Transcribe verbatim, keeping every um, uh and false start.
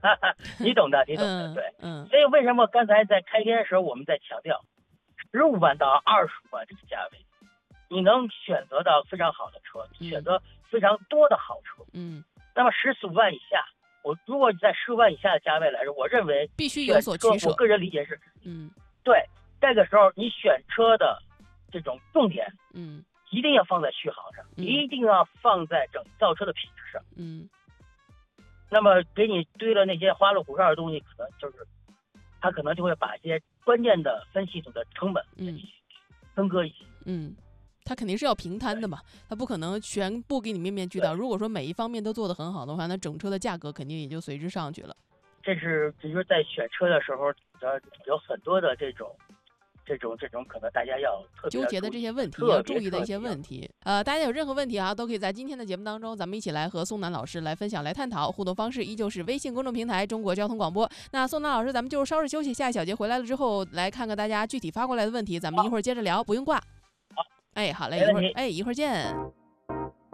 你懂的，你懂的， 嗯、 对， 嗯， 所以为什么刚才在开篇的时候我们在强调，十五万到二十万这个价位，你能选择到非常好的车， 嗯选择非常多的好车。 嗯， 那么十四五万以下，我如果在十五万以下的价位来说，我认为必须有所取舍。 我个人理解是， 嗯， 对，这个时候你选车的这种重点， 嗯， 一定要放在续航上， 嗯、 一定要放在整造车的品质上。 嗯， 那么给你堆了那些花里胡哨的东西，可能就是他可能就会把一些关键的分系统的成本嗯分割一些。 嗯，他肯定是要平摊的嘛，他不可能全部给你面面俱到。如果说每一方面都做得很好的话，那整车的价格肯定也就随之上去了。 这是比如说在选车的时候，呃，有很多的这种。这种这种可能大家要特别纠结的这些问题，要注意的一些问题。呃，大家有任何问题啊，都可以在今天的节目当中，咱们一起来和宋楠老师来分享、来探讨。互动方式依旧是微信公众平台中国交通广播。那宋楠老师，咱们就稍事休息，下一小节回来了之后，来看看大家具体发过来的问题，咱们一会儿接着聊，不用挂。 好， 哎，好嘞，一会儿，哎，一会儿见。